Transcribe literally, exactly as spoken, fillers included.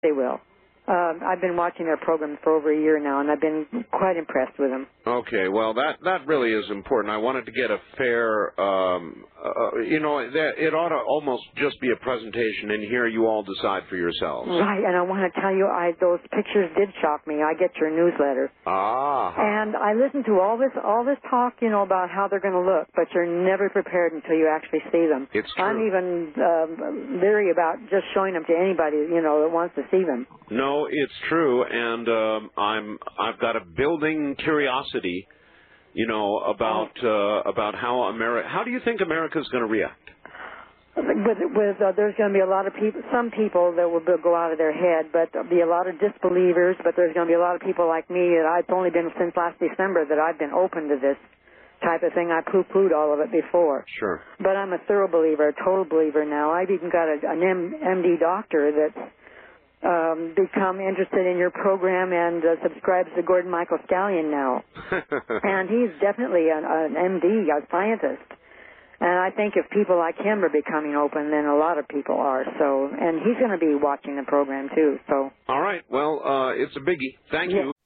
they will. Um, I've been watching their program for over a year now, and I've been quite impressed with them. Okay, well, that that really is important. I wanted to get a fair, um, uh, you know, that it ought to almost just be a presentation, and here you all decide for yourselves. Right, and I want to tell you, I those pictures did shock me. I get your newsletter. Ah. And I listen to all this all this talk, you know, about how they're going to look, but you're never prepared until you actually see them. It's true. I'm even um, leery about just showing them to anybody, you know, that wants to see them. No, it's true, and um, I'm I've got a building curiosity, you know, about uh, about how America. How do you think America's going to react? With, with uh, there's going to be a lot of people, some people that will go out of their head, but there'll be a lot of disbelievers. But there's going to be a lot of people like me that I've only been since last December that I've been open to this type of thing. I poo-pooed all of it before. Sure. But I'm a thorough believer, a total believer now. I've even got a, an M, MD doctor that's um, become interested in your program and uh, subscribes to Gordon Michael Scallion now. And he's definitely an, an M D, a scientist. And I think if people like him are becoming open, then a lot of people are. So, and he's going to be watching the program too. So. All right. Well, uh, it's a biggie. Thank yeah. you.